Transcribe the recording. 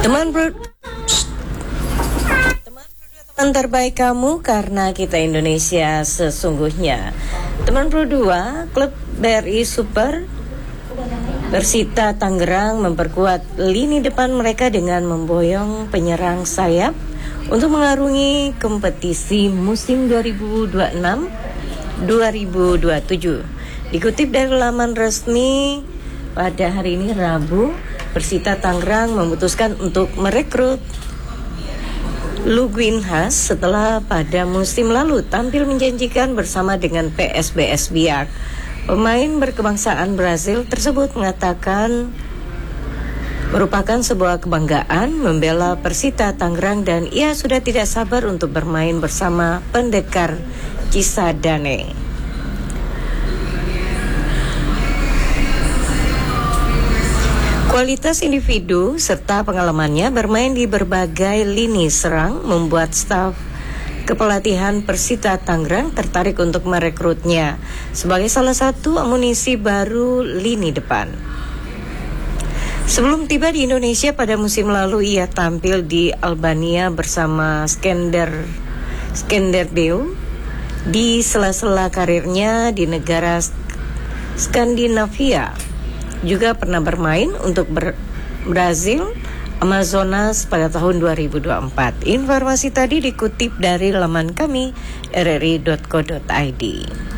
Teman terbaik kamu karena kita Indonesia sesungguhnya. Teman Pro 2, klub BRI Super Persita Tangerang memperkuat lini depan mereka dengan memboyong penyerang sayap untuk mengarungi kompetisi musim 2026-2027. Dikutip dari laman resmi pada hari ini Rabu, Persita Tangerang memutuskan untuk merekrut Luguinhas setelah pada musim lalu tampil menjanjikan bersama dengan PSBS Biak. Pemain berkebangsaan Brazil tersebut mengatakan merupakan sebuah kebanggaan membela Persita Tangerang dan ia sudah tidak sabar untuk bermain bersama pendekar Cisadane. Kualitas individu serta pengalamannya bermain di berbagai lini serang membuat staf kepelatihan Persita Tangerang tertarik untuk merekrutnya sebagai salah satu amunisi baru lini depan. Sebelum tiba di Indonesia pada musim lalu, ia tampil di Albania bersama Skanderdeu di sela-sela karirnya di negara Skandinavia. Juga pernah bermain untuk Brazil Amazonas pada tahun 2024. Informasi tadi dikutip dari laman kami rri.co.id.